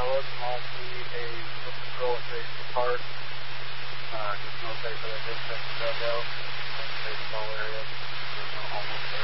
wasn't actually a patrol at Baseball Park. Just no place that I did check the dugout. Baseball area. There's no homeless